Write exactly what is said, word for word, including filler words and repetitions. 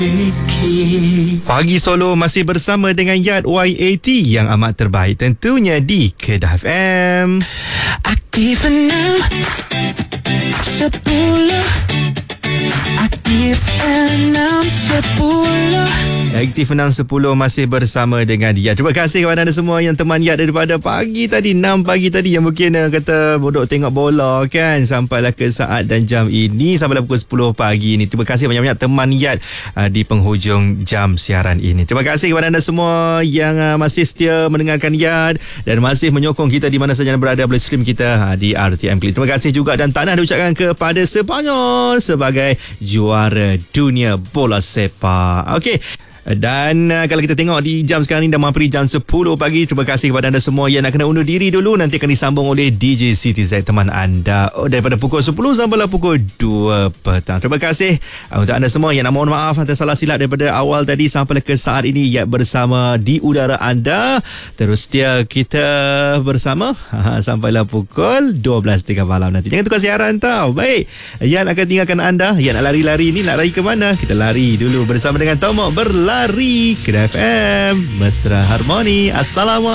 Pagi Solo masih bersama dengan Yat Y A T yang amat terbaik tentunya di Kedah F M. Aktif enam sepuluh, Aktif enam sepuluh. Aktif enam sepuluh masih bersama dengan Yat. Terima kasih kepada anda semua yang teman Yat daripada pagi tadi, enam pagi tadi, yang mungkin uh, kata bodoh tengok bola kan, sampailah ke saat dan jam ini, sampailah pukul sepuluh pagi ini. Terima kasih banyak-banyak teman Yat uh, di penghujung jam siaran ini. Terima kasih kepada anda semua yang uh, masih setia mendengarkan Yat dan masih menyokong kita di mana saja anda berada, boleh stream kita uh, di R T M Klik. Terima kasih juga dan tahniah diucapkan kepada Sepanyol sebagai juara dunia bola sepak. Okey. Dan uh, kalau kita tengok di jam sekarang ni dah mampir jam sepuluh pagi. Terima kasih kepada anda semua yang nak kena undur diri dulu. Nanti akan disambung oleh D J Siti Z teman anda oh, daripada pukul sepuluh sampailah pukul dua petang. Terima kasih uh, untuk anda semua yang nak mohon maaf atas salah silap daripada awal tadi sampai ke saat ini. Yat bersama di udara anda. Terus setia kita bersama uh, sampailah pukul dua belas tiga puluh malam nanti. Jangan tukar siaran tau. Baik, Yat akan tinggalkan anda. Yat nak lari-lari ni, nak lari ke mana? Kita lari dulu bersama dengan Tomok Berlari. Lari Kedah F M Mesra Harmoni. Assalamualaikum.